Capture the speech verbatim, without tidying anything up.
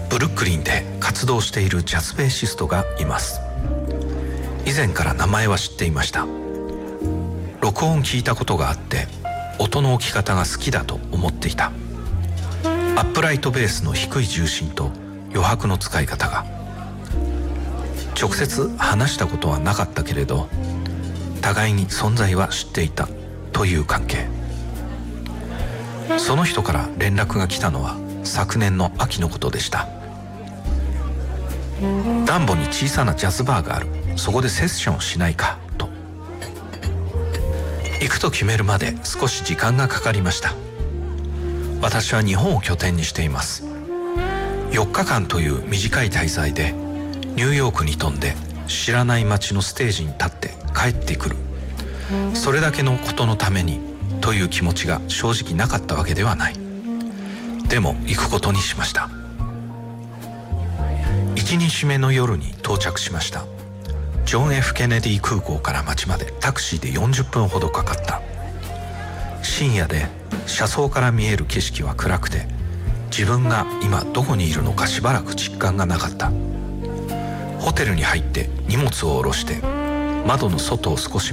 ブルックリンで活動しているジャズベーシストがいます。以前から名前は知っていました。録音聞いたことがあって音の置き方が好きだと思っていた。アップライトベースの低い重心と余白の使い方が。直接話したことはなかったけれど互いに存在は知っていたという関係。その人から連絡が来たのは昨年の秋のことでした。ダンボに小さなジャズバーがある、そこでセッションをしないかと。行くと決めるまで少し時間がかかりました。私は日本を拠点にしています。よっかかんという短い滞在でニューヨークに飛んで知らない街のステージに立って帰ってくる、それだけのことのためにという気持ちが正直なかったわけではない。でも行くことにしました。いちにちめの夜に到着しました。ジョン F ケネディ空港から街までタクシーでよんじゅっぷんほどかかった。深夜で車窓から見える景色は暗くて自分が今どこにいるのかしばらく実感がなかった。ホテルに入って荷物を下ろして窓の外を少し